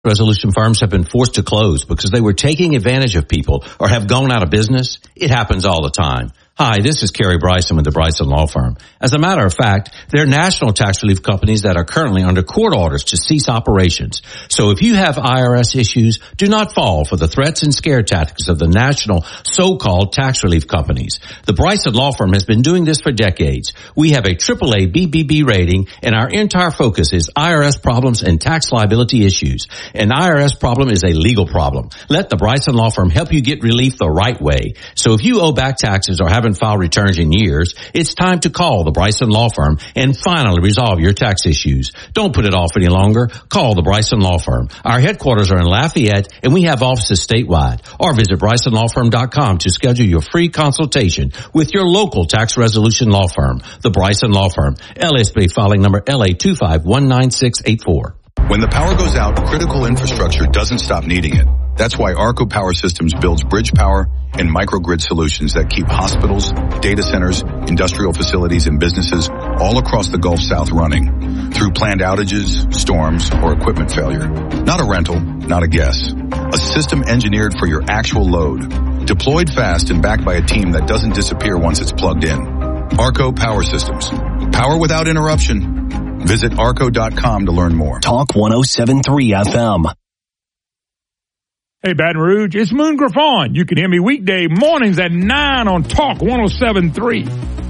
resolution firms have been forced to close because they were taking advantage of people or have gone out of business? It happens all the time. Hi, this is Kerry Bryson with the Bryson Law Firm. As a matter of fact, there are national tax relief companies that are currently under court orders to cease operations. So if you have IRS issues, do not fall for the threats and scare tactics of the national so-called tax relief companies. The Bryson Law Firm has been doing this for decades. We have a AAA BBB rating, and our entire focus is IRS problems and tax liability issues. An IRS problem is a legal problem. Let the Bryson Law Firm help you get relief the right way. So if you owe back taxes or haven't filed returns in years, it's time to call the Bryson Law Firm and finally resolve your tax issues. Don't put it off any longer. Call the Bryson Law Firm. Our headquarters are in Lafayette, and we have offices statewide. Or visit BrysonLawFirm.com to schedule your free consultation with your local tax resolution law firm. The Bryson Law Firm. LSB filing number LA2519684. When the power goes out, critical infrastructure doesn't stop needing it. That's why Arco Power Systems builds bridge power and microgrid solutions that keep hospitals, data centers, industrial facilities, and businesses all across the Gulf South running through planned outages, storms, or equipment failure. Not a rental, not a guess. A system engineered for your actual load. Deployed fast and backed by a team that doesn't disappear once it's plugged in. Arco Power Systems. Power without interruption. Visit arco.com to learn more. Talk 107.3 FM. Hey, Baton Rouge, it's Moon Griffon. You can hear me weekday mornings at 9 on Talk 107.3.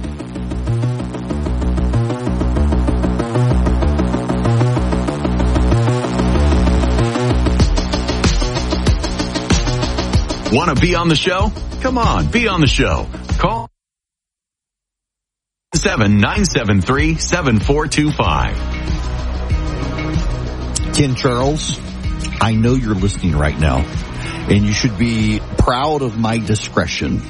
Want to be on the show? Come on, be on the show. Call 7-973-7425. Ken Charles, I know you're listening right now, and you should be proud of my discretion.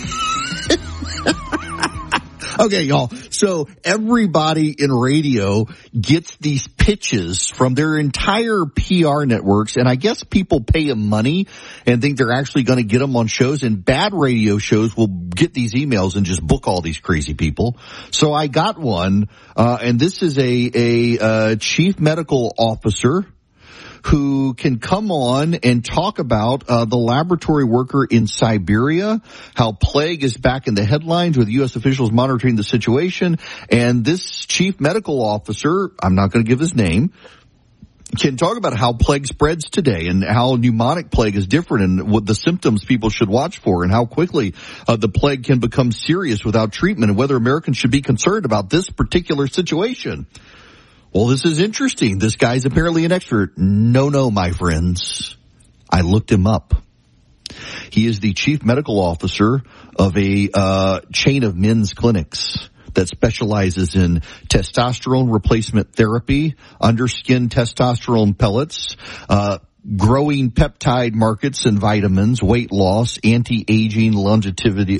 Okay, y'all. So everybody in radio gets these pitches from their entire PR networks, and I guess people pay them money and think they're actually going to get them on shows, and bad radio shows will get these emails and just book all these crazy people. So I got one, and this is a chief medical officer who can come on and talk about the laboratory worker in Siberia, how plague is back in the headlines with U.S. officials monitoring the situation. And this chief medical officer, I'm not going to give his name, can talk about how plague spreads today and how pneumonic plague is different and what the symptoms people should watch for and how quickly the plague can become serious without treatment and whether Americans should be concerned about this particular situation. Well, this is interesting. This guy's apparently an expert. No, my friends. I looked him up. He is the chief medical officer of a chain of men's clinics that specializes in testosterone replacement therapy, underskin testosterone pellets, growing peptide markets and vitamins, weight loss, anti-aging, longevity,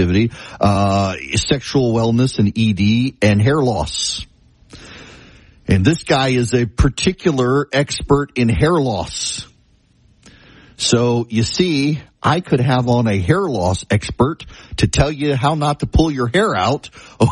sexual wellness and ED, and hair loss. And this guy is a particular expert in hair loss. So you see, I could have on a hair loss expert to tell you how not to pull your hair out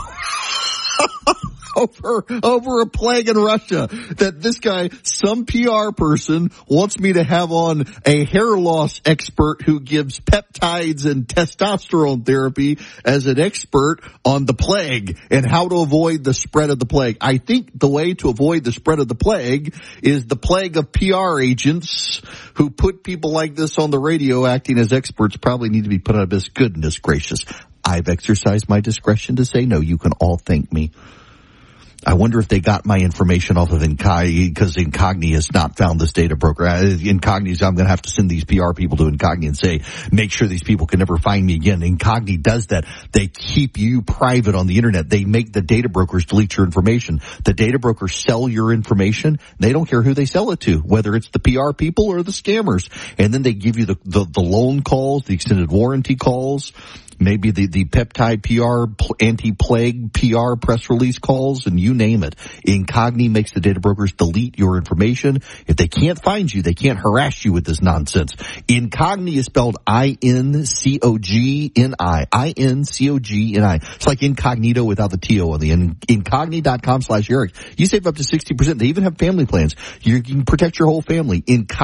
over a plague in Russia. That this guy, some PR person, wants me to have on a hair loss expert who gives peptides and testosterone therapy as an expert on the plague and how to avoid the spread of the plague. I think the way to avoid the spread of the plague is the plague of PR agents who put people like this on the radio acting as experts probably need to be put out of business. Goodness gracious. I've exercised my discretion to say no. You can all thank me. I wonder if they got my information off of Incogni, because Incogni has not found this data broker. Incogni, I'm going to have to send these PR people to Incogni and say, make sure these people can never find me again. Incogni does that. They keep you private on the internet. They make the data brokers delete your information. The data brokers sell your information. They don't care who they sell it to, whether it's the PR people or the scammers. And then they give you the loan calls, the extended warranty calls. maybe the peptide PR, anti-plague PR press release calls, and you name it. Incogni makes the data brokers delete your information. If they can't find you, they can't harass you with this nonsense. Incogni is spelled I-N-C-O-G-N-I. I-N-C-O-G-N-I. It's like incognito without the T-O on the end. Incogni.com/Eric. You save up to 60%. They even have family plans. You can protect your whole family.